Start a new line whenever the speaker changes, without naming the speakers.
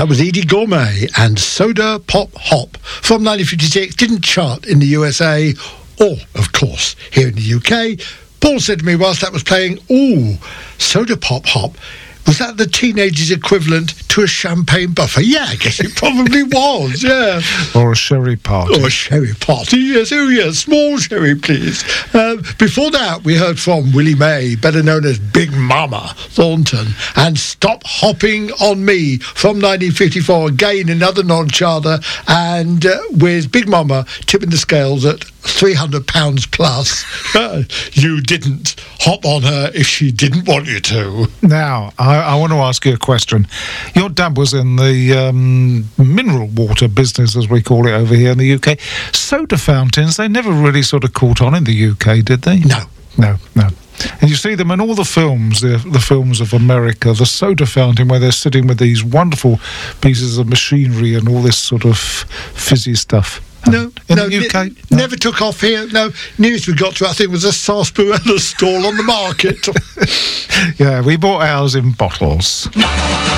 That was Edie Gourmet and Soda Pop Hop from 1956. Didn't chart in the USA or, of course, here in the UK. Paul said to me whilst that was playing, "Ooh, Soda Pop Hop. Was that the teenagers' equivalent to a champagne buffet?" Yeah, I guess it probably was, yeah.
Or a sherry party.
Or a sherry party, yes. Oh, yes. Small sherry, please. Before that, we heard from Willie May, better known as Big Mama Thornton, and Stop Hopping on Me from 1954. Again, another non-charter, and with Big Mama tipping the scales at £300 plus. You didn't hop on her if she didn't want you to.
Now, I want to ask you a question. Your dad was in the mineral water business, as we call it over here in the UK. Soda fountains, they never really sort of caught on in the UK, did they?
No.
And you see them in all the films, the films of America, the soda fountain where they're sitting with these wonderful pieces of machinery and all this sort of fizzy stuff.
No,
in the UK?
Never took off here. No, nearest we got to, I think, was a sarsaparilla stall on the market.
Yeah, we bought ours in bottles.